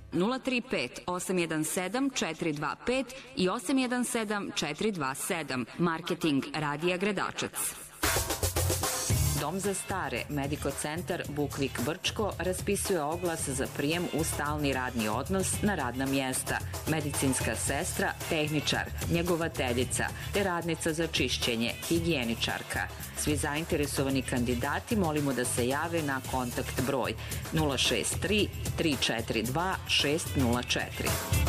035 817 425 i 817 427. Marketing Radija Gradačac. Dom za stare, Medico Centar Bukvik Brčko raspisuje oglas za prijem u stalni radni odnos na radna mjesta. Medicinska sestra, tehničar, njegovateljica, te radnica za čišćenje, higijeničarka. Svi zainteresovani kandidati molimo da se jave na kontakt broj 063 342 604.